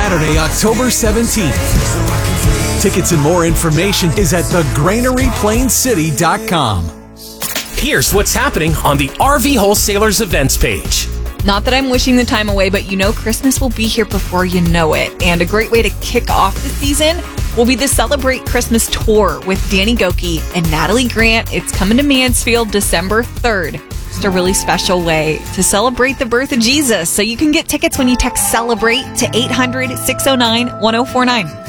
Saturday, October 17th. Tickets and more information is at thegranaryplaincity.com. Here's what's happening on the RV Wholesalers events page. Not that I'm wishing the time away, but you know Christmas will be here before you know it. And a great way to kick off the season will be the Celebrate Christmas Tour with Danny Gokey and Natalie Grant. It's coming to Mansfield December 3rd. Just a really special way to celebrate the birth of Jesus. So you can get tickets when you text CELEBRATE to 800-609-1049.